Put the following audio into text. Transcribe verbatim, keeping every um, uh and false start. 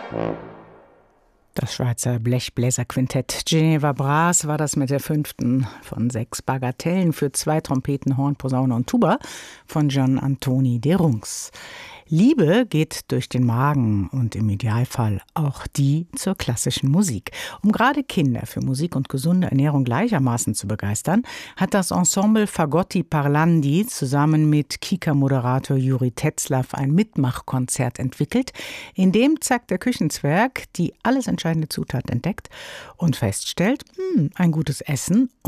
Das Schweizer Blechbläserquintett Geneva Brass war das mit der fünften von sechs Bagatellen für zwei Trompeten, Horn, Posaune und Tuba von Gian Antoni de Rungs. Liebe geht durch den Magen und im Idealfall auch die zur klassischen Musik. Um gerade Kinder für Musik und gesunde Ernährung gleichermaßen zu begeistern, hat das Ensemble Fagotti Parlandi zusammen mit Kika-Moderator Juri Tetzlaff ein Mitmachkonzert entwickelt, in dem Zack der Küchenzwerg die alles entscheidende Zutat entdeckt und feststellt, hm, ein gutes Essen